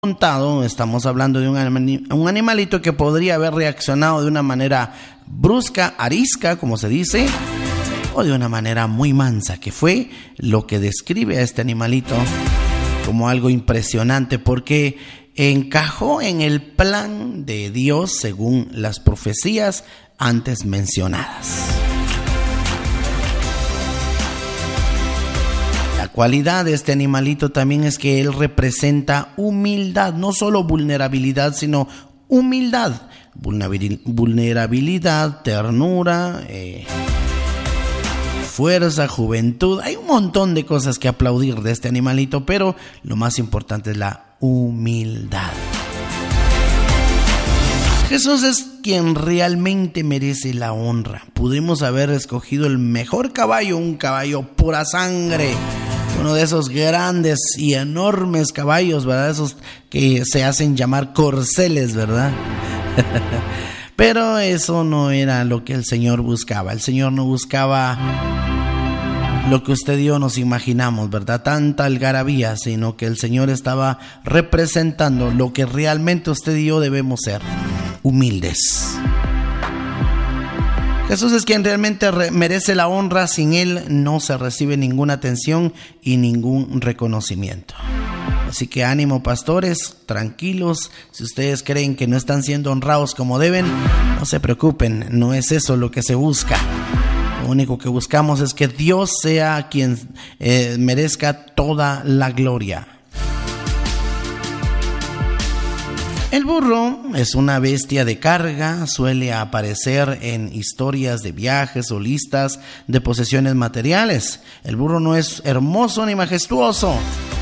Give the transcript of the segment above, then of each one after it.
montado, estamos hablando de un animalito que podría haber reaccionado de una manera brusca, arisca, como se dice, o de una manera muy mansa, que fue lo que describe a este animalito como algo impresionante, porque encajó en el plan de Dios según las profecías antes mencionadas. La cualidad de este animalito también es que él representa humildad, no solo vulnerabilidad, sino humildad. Vulnerabilidad, ternura, fuerza, juventud. Hay un montón de cosas que aplaudir de este animalito, pero lo más importante es la humildad. Jesús es quien realmente merece la honra. Pudimos haber escogido el mejor caballo, un caballo pura sangre, uno de esos grandes y enormes caballos, ¿verdad? Esos que se hacen llamar corceles, ¿verdad? Pero eso no era lo que el Señor buscaba. El Señor no buscaba lo que usted y yo nos imaginamos, ¿verdad? Tanta algarabía, sino que el Señor estaba representando lo que realmente usted y yo debemos ser: humildes. Jesús es quien realmente merece la honra. Sin Él no se recibe ninguna atención y ningún reconocimiento. Así que ánimo, pastores, tranquilos. Si ustedes creen que no están siendo honrados como deben, no se preocupen, no es eso lo que se busca. Lo único que buscamos es que Dios sea quien merezca toda la gloria. El burro es una bestia de carga, suele aparecer en historias de viajes o listas de posesiones materiales. El burro no es hermoso ni majestuoso,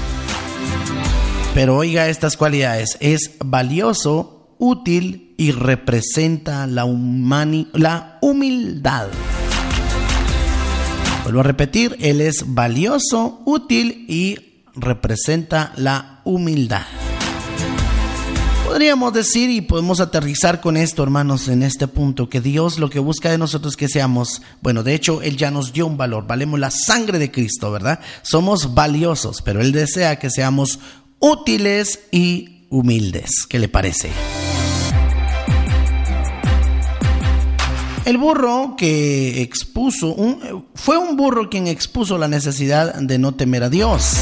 pero oiga estas cualidades: es valioso, útil y representa la humildad. Vuelvo a repetir, él es valioso, útil y representa la humildad. Podríamos decir, y podemos aterrizar con esto, hermanos, en este punto, que Dios lo que busca de nosotros es que seamos, bueno, de hecho, Él ya nos dio un valor, valemos la sangre de Cristo, ¿verdad? Somos valiosos, pero Él desea que seamos útiles y humildes. ¿Qué le parece? El burro que expuso, fue un burro quien expuso la necesidad de no temer a Dios.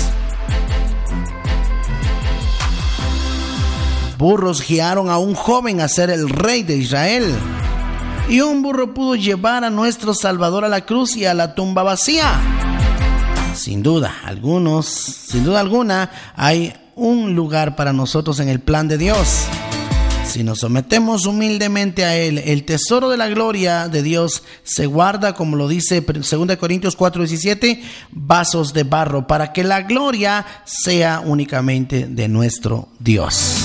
Burros guiaron a un joven a ser el rey de Israel. Y un burro pudo llevar a nuestro Salvador a la cruz y a la tumba vacía. Sin duda alguna, hay un lugar para nosotros en el plan de Dios. Si nos sometemos humildemente a Él, el tesoro de la gloria de Dios se guarda, como lo dice 2 Corintios 4:17, vasos de barro, para que la gloria sea únicamente de nuestro Dios.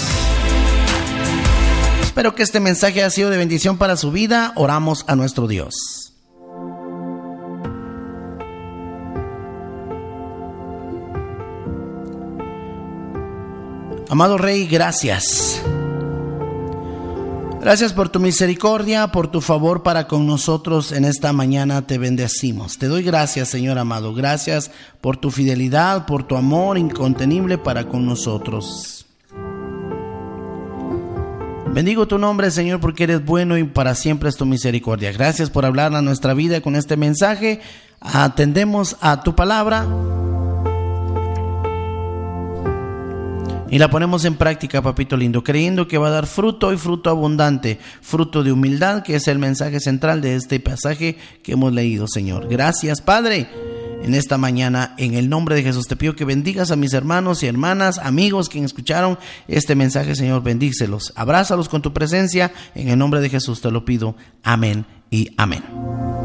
Espero que este mensaje haya sido de bendición para su vida. Oramos a nuestro Dios. Amado Rey, gracias. Gracias por tu misericordia, por tu favor para con nosotros en esta mañana. Te bendecimos. Te doy gracias, Señor amado. Gracias por tu fidelidad, por tu amor incontenible para con nosotros. Bendigo tu nombre, Señor, porque eres bueno y para siempre es tu misericordia. Gracias por hablar a nuestra vida con este mensaje. Atendemos a tu palabra y la ponemos en práctica, papito lindo, creyendo que va a dar fruto y fruto abundante, fruto de humildad, que es el mensaje central de este pasaje que hemos leído, Señor. Gracias, Padre. En esta mañana, en el nombre de Jesús, te pido que bendigas a mis hermanos y hermanas, amigos que escucharon este mensaje, Señor, bendícelos, abrázalos con tu presencia, en el nombre de Jesús te lo pido, amén y amén.